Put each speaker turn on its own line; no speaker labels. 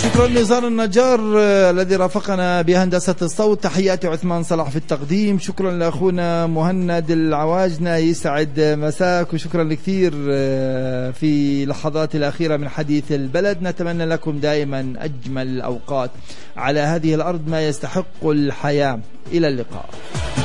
شكرا لنزار النجار الذي رافقنا بهندسة الصوت. تحياتي عثمان صلاح في التقديم. شكرا لأخونا مهند العواجنة، يسعد مساك، وشكرا كثير في لحظات الأخيرة من حديث البلد. نتمنى لكم دائما أجمل الأوقات على هذه الأرض، ما يستحق الحياة. إلى اللقاء.